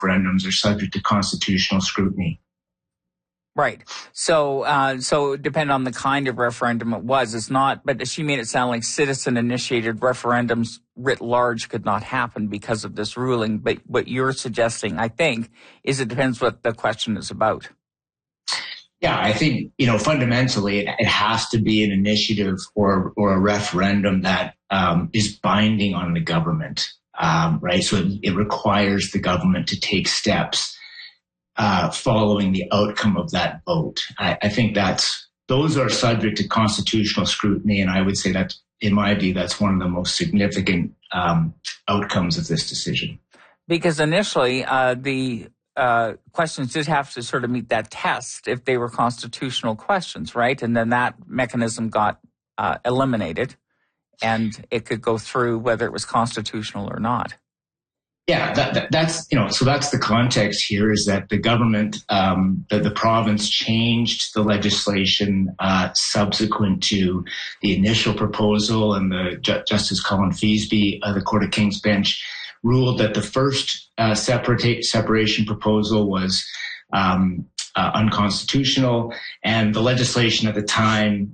referendums are subject to constitutional scrutiny. Right. So it depends on the kind of referendum it was. It's not, but she made it sound like citizen-initiated referendums writ large could not happen because of this ruling. But what you're suggesting, I think, is it depends what the question is about. Yeah, I think, fundamentally it has to be an initiative or a referendum that is binding on the government, right? So it requires the government to take steps following the outcome of that vote. I think those are subject to constitutional scrutiny, and I would say that, in my view, that's one of the most significant outcomes of this decision. Because initially, the questions did have to sort of meet that test if they were constitutional questions, right? And then that mechanism got eliminated, and it could go through whether it was constitutional or not. Yeah, that's so that's the context here, is that the government, the province changed the legislation subsequent to the initial proposal, and the Justice Colin Feasby, the Court of King's Bench, ruled that the first separation proposal was unconstitutional, and the legislation at the time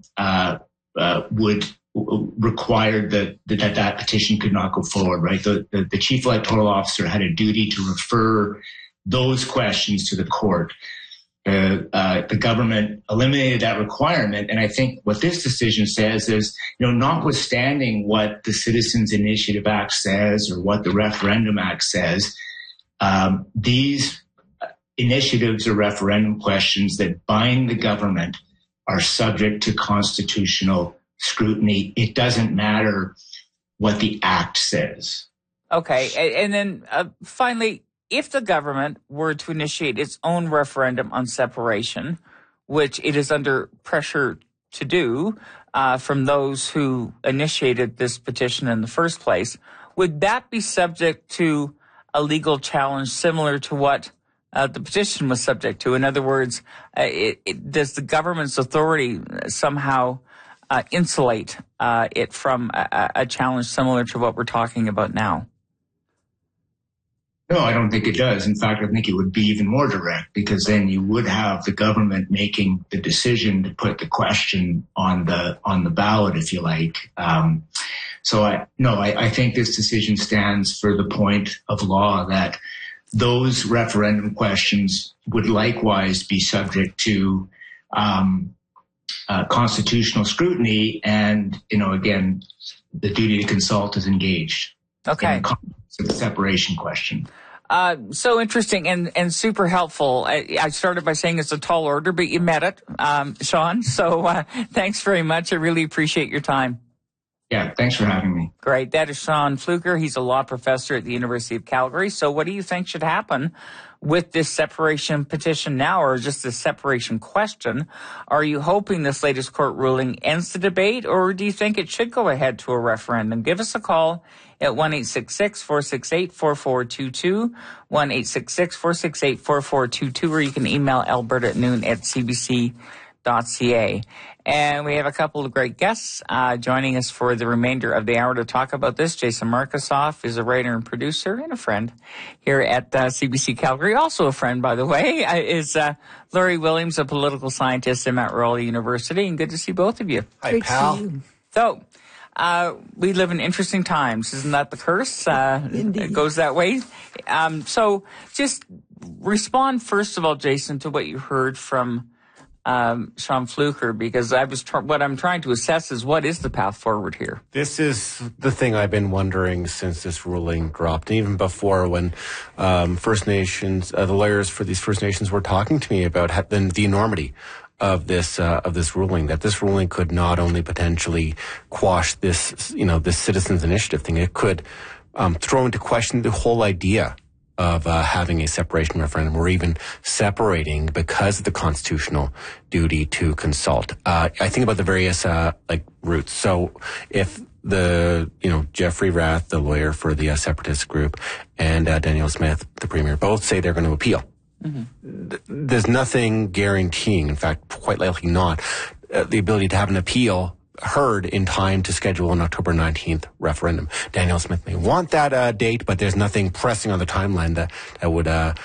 required that petition could not go forward, right? The chief electoral officer had a duty to refer those questions to the court. The government eliminated that requirement, and I think what this decision says is, notwithstanding what the Citizens Initiative Act says or what the Referendum Act says, these initiatives or referendum questions that bind the government are subject to constitutional scrutiny. It doesn't matter what the act says. Okay. And then finally, if the government were to initiate its own referendum on separation, which it is under pressure to do from those who initiated this petition in the first place, would that be subject to a legal challenge similar to what the petition was subject to? In other words, does the government's authority somehow insulate it from a challenge similar to what we're talking about now? No, I don't think it does. In fact, I think it would be even more direct, because then you would have the government making the decision to put the question on the ballot, if you like. I think this decision stands for the point of law that those referendum questions would likewise be subject to constitutional scrutiny, and again, the duty to consult is engaged. Okay. In the separation question. So interesting and super helpful. I started by saying it's a tall order, but you met it, Sean. So thanks very much. I really appreciate your time. Yeah, thanks for having me. Great. That is Sean Fluker. He's a law professor at the University of Calgary. So what do you think should happen with this separation petition now, or just the separation question? Are you hoping this latest court ruling ends the debate, or do you think it should go ahead to a referendum? Give us a call at 1-866-468-4422, 1-866-468-4422, or you can email alberta@noon@cbc.ca. And we have a couple of great guests joining us for the remainder of the hour to talk about this. Jason Markusoff is a writer and producer and a friend here at CBC Calgary. Also a friend, by the way, is Laurie Williams, a political scientist at Mount Royal University. And good to see both of you. Hi, pal. So, we live in interesting times. Isn't that the curse? Indeed. It goes that way. So just respond, first of all, Jason, to what you heard from Sean Fluker, because what I'm trying to assess is what is the path forward here? This is the thing I've been wondering since this ruling dropped, and even before, when First Nations, the lawyers for these First Nations were talking to me about the enormity of this ruling, that this ruling could not only potentially quash this citizens initiative thing, it could throw into question the whole idea of having a separation referendum, or even separating because of the constitutional duty to consult. I think about the various routes. So if Jeffrey Rath, the lawyer for the separatist group, and Danielle Smith, the premier, both say they're going to appeal. Mm-hmm. There's nothing guaranteeing, in fact, quite likely not, the ability to have an appeal heard in time to schedule an October 19th referendum. Danielle Smith may want that date, but there's nothing pressing on the timeline that would